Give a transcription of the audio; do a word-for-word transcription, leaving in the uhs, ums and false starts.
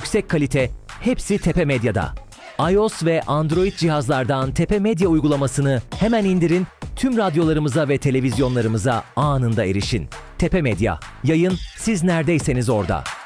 yüksek kalite, hepsi Tepe Medya'da. iOS ve Android cihazlardan Tepe Medya uygulamasını hemen indirin, tüm radyolarımıza ve televizyonlarımıza anında erişin. Tepe Medya, yayın siz neredeyseniz orada.